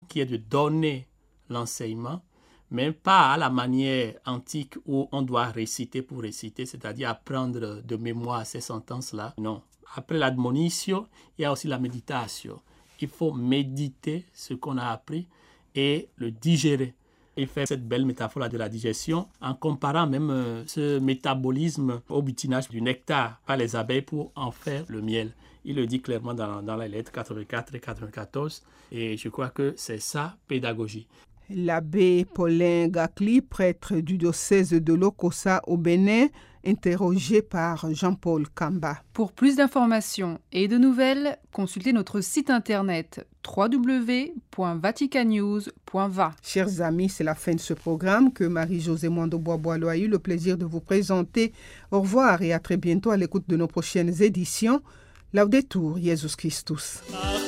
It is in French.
qui est de donner l'enseignement, mais pas à la manière antique où on doit réciter pour réciter, c'est-à-dire apprendre de mémoire ces sentences-là. Non. Après l'admonitio, il y a aussi la méditation. Il faut méditer ce qu'on a appris et le digérer. Il fait cette belle métaphore de la digestion en comparant même ce métabolisme au butinage du nectar par les abeilles pour en faire le miel. Il le dit clairement dans les lettres 84 et 94 et je crois que c'est ça, pédagogie. L'abbé Paulin Gakli, prêtre du diocèse de Lokossa au Bénin, interrogé par Jean-Paul Kamba. Pour plus d'informations et de nouvelles, consultez notre site internet www.vaticanews.va. Chers amis, c'est la fin de ce programme que Marie-Josée Mwando-Bois-Boileau a eu le plaisir de vous présenter. Au revoir et à très bientôt à l'écoute de nos prochaines éditions. Laudetur Jesus Christus.